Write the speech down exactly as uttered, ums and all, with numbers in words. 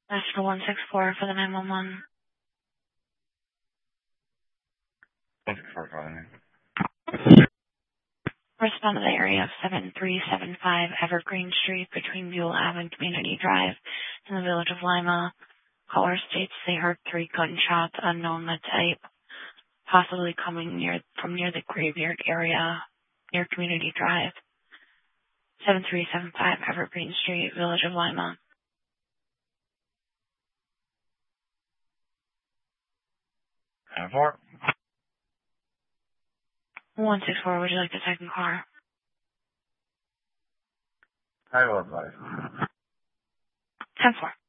National one six four for the nine one one. one six four calling. Respond to the area of seven three seven five Evergreen Street between Buell Ave and Community Drive in the village of Lima. Caller states they heard three gunshots, unknown the type, possibly coming near from near the graveyard area near Community Drive. seven three seven five Evergreen Street, village of Lima. And four. one six four, would you like the second car? I will advise. ten four.